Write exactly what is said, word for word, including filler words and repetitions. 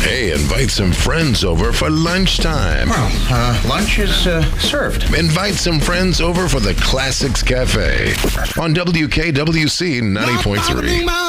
Hey, invite some friends over for lunchtime. Well, uh, lunch is uh, served. Invite some friends over for the Classics Cafe on W K W C ninety point three.